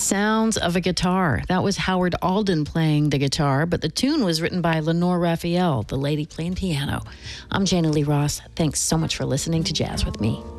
Sounds of a guitar. That was Howard Alden playing the guitar, but the tune was written by Lenore Raphael, the lady playing piano. I'm Jana Lee Ross. Thanks so much for listening to Jazz with Me.